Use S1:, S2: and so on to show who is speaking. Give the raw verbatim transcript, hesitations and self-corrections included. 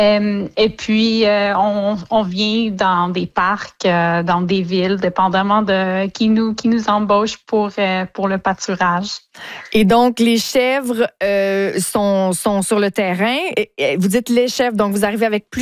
S1: Euh, et puis, euh, on, on vient dans des parcs, euh, dans des villes, dépendamment de qui nous qui nous embauche pour euh, pour le pâturage.
S2: Et donc, les chèvres euh, sont, sont sur le terrain. Et, et vous dites les chèvres, donc vous arrivez avec plus